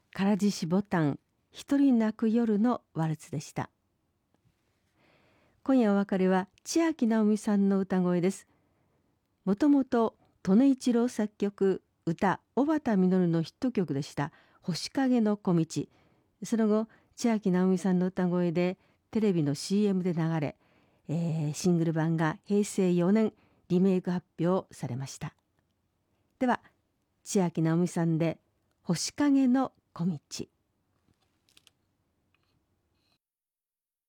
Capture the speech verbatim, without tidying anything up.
唐獅子ボタン、一人泣く夜のワルツでした。今夜お別れは千秋直美さんの歌声です。もともと利根一郎作曲、歌小畑実のヒット曲でした星影の小道。その後千秋直美さんの歌声でテレビの シーエム で流れ、えー、シングル版がへいせいよねんリメイク発表されました。では千秋直美さんで星影の小道。